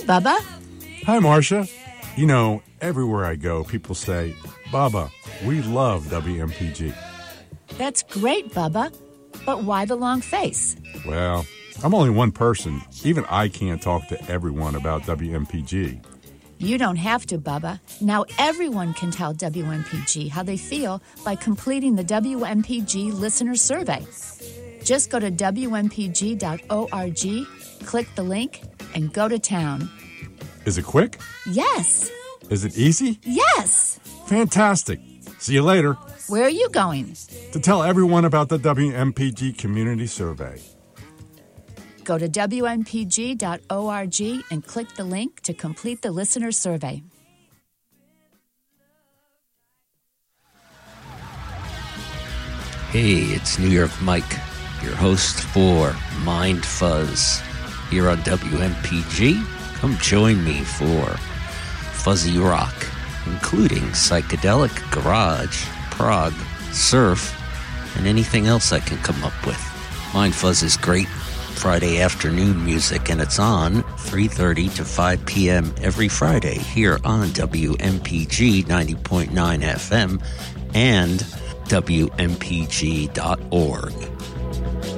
Bubba. Hi, Marcia. You know, everywhere I go, people say, Bubba, we love WMPG. That's great, Bubba. But why the long face? Well, I'm only one person. Even I can't talk to everyone about WMPG. You don't have to, Bubba. Now everyone can tell WMPG how they feel by completing the WMPG listener survey. Just go to WMPG.org, click the link, and go to town. Is it quick? Yes. Is it easy? Yes. Fantastic. See you later. Where are you going? To tell everyone about the WMPG Community Survey. Go to WMPG.org and click the link to complete the listener survey. Hey, it's New York Mike, your host for Mind Fuzz here on WMPG. Come join me for Fuzzy Rock, including psychedelic, garage, prog, surf, and anything else I can come up with. Mind Fuzz is great Friday afternoon music, and it's on 3:30 to 5 p.m. every Friday here on WMPG 90.9 FM and WMPG.org.